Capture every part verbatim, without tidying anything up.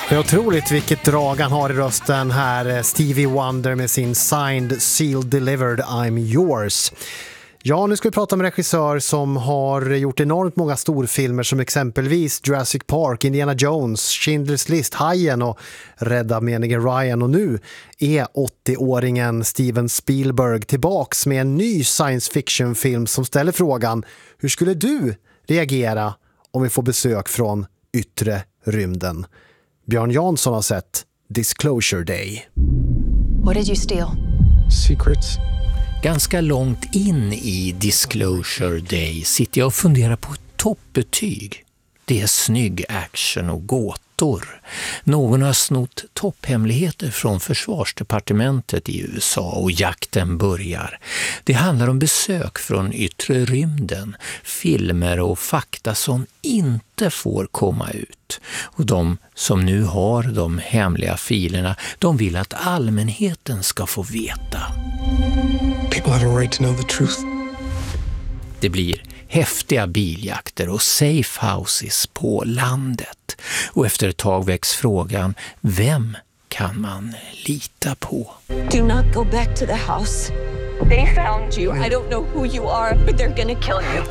Det är otroligt vilket drag han har i rösten här, Stevie Wonder med sin Signed, Sealed, Delivered, I'm Yours. Ja, nu ska vi prata med en regissör som har gjort enormt många storfilmer som exempelvis Jurassic Park, Indiana Jones, Schindler's List, Hajen och Rädda meningen Ryan. Och nu är åttio-åringen Steven Spielberg tillbaks med en ny science fiction-film som ställer frågan: hur skulle du reagera om vi får besök från yttre rymden? Björn Jansson har sett Disclosure Day. What did you steal? Secrets. Ganska långt in i Disclosure Day sitter jag och funderar på ett toppbetyg. Det är snygg action och gåtor. Någon har snott topphemligheter från försvarsdepartementet i U S A och jakten börjar. Det handlar om besök från yttre rymden, filmer och fakta som inte får komma ut. Och de som nu har de hemliga filerna, de vill att allmänheten ska få veta. People have a right to know the truth. Det blir häftiga biljakter och safe houses på landet. Och efter ett tag väcks frågan, vem kan man lita på? Do not go back to the house. They found you. I don't know who you are, but they're gonna kill you.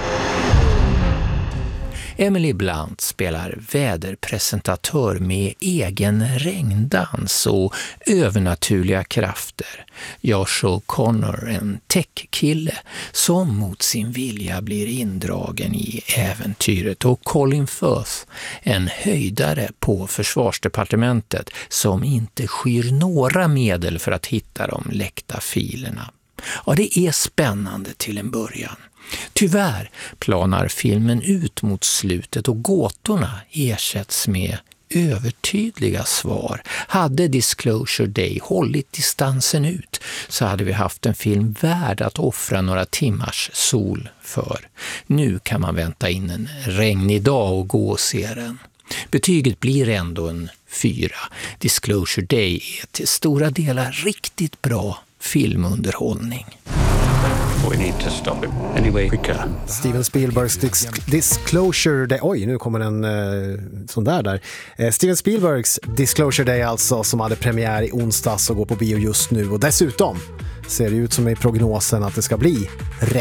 Emily Blunt spelar väderpresentatör med egen regndans och övernaturliga krafter. Josh O'Connor, en tech-kille som mot sin vilja blir indragen i äventyret, och Colin Firth, en höjdare på försvarsdepartementet som inte skyr några medel för att hitta de läckta filerna. Ja, det är spännande till en början. Tyvärr planar filmen ut mot slutet och gåtorna ersätts med övertydliga svar. Hade Disclosure Day hållit distansen ut så hade vi haft en film värd att offra några timmars sol för. Nu kan man vänta in en regnig dag och gå och se den. Betyget blir ändå en fyra. Disclosure Day är till stora delar riktigt bra filmunderhållning. We need to stop him anyway we can. Steven Spielbergs Dis- Disclosure Day. Oj, nu kommer en eh, sån där där. Eh, Steven Spielbergs Disclosure Day alltså, som hade premiär i onsdags och går på bio just nu. Och dessutom ser det ut som i prognosen att det ska bli